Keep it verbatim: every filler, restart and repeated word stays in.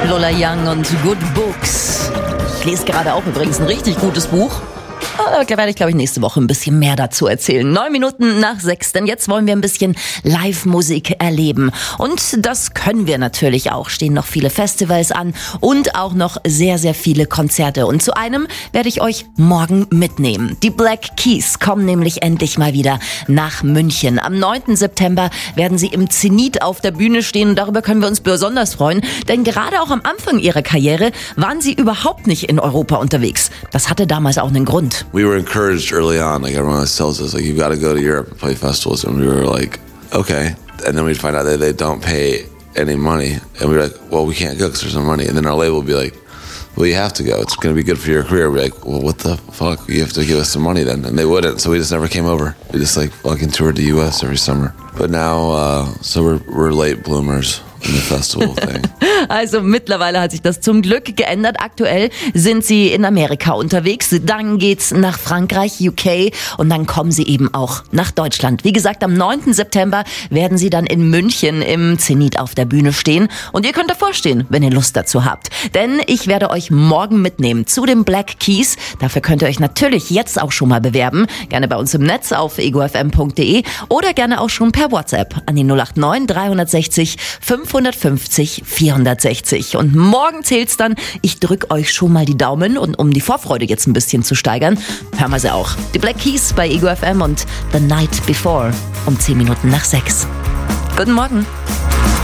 Lola Young und Good Books. Ich lese gerade auch übrigens ein richtig gutes Buch. Da werde ich, glaube ich, nächste Woche ein bisschen mehr dazu erzählen. Neun Minuten nach sechs, denn jetzt wollen wir ein bisschen Live-Musik erleben. Und das können wir natürlich auch. Stehen noch viele Festivals an und auch noch sehr, sehr viele Konzerte. Und zu einem werde ich euch morgen mitnehmen. Die Black Keys kommen nämlich endlich mal wieder nach München. Am neunten September werden sie im Zenit auf der Bühne stehen und darüber können wir uns besonders freuen. Denn gerade auch am Anfang ihrer Karriere waren sie überhaupt nicht in Europa unterwegs. Das hatte damals auch einen Grund. We were encouraged early on, like everyone always tells us, like you've got to go to Europe and play festivals, and we were like, okay. And then we'd find out that they don't pay any money, and we were like, well, we can't go because there's no money. And then our label would be like, well, you have to go. It's going to be good for your career. We're like, well, what the fuck? You have to give us some money then. And they wouldn't, so we just never came over. We just like fucking toured the U S every summer. But now, uh, so we're we're late bloomers in the festival thing. Also mittlerweile hat sich das zum Glück geändert. Aktuell sind sie in Amerika unterwegs. Dann geht's nach Frankreich, U K und dann kommen sie eben auch nach Deutschland. Wie gesagt, am neunten September werden sie dann in München im Zenit auf der Bühne stehen. Und ihr könnt davor stehen, wenn ihr Lust dazu habt. Denn ich werde euch morgen mitnehmen zu den Black Keys. Dafür könnt ihr euch natürlich jetzt auch schon mal bewerben. Gerne bei uns im Netz auf ego f m punkt d e oder gerne auch schon per WhatsApp an die null acht neun drei sechs null fünf fünf null vierhundertsechzig. Und morgen zählt's dann. Ich drück euch schon mal die Daumen und um die Vorfreude jetzt ein bisschen zu steigern, hören wir sie auch. Die Black Keys bei Ego F M und The Night Before um zehn Minuten nach sechs. Guten Morgen.